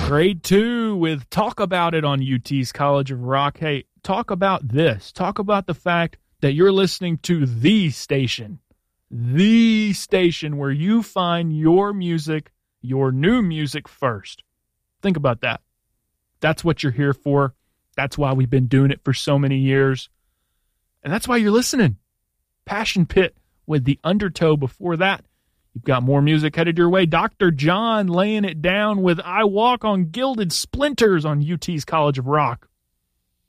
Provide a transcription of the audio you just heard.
Grade 2 with Talk About It on UT's College of Rock. Hey, talk about this. Talk about the fact that you're listening to the station where you find your music, your new music first. Think about that. That's what you're here for. That's why we've been doing it for so many years. And that's why you're listening. Passion Pit with The Undertow before that. You've got more music headed your way. Dr. John laying it down with I Walk on Gilded Splinters on UT's College of Rock.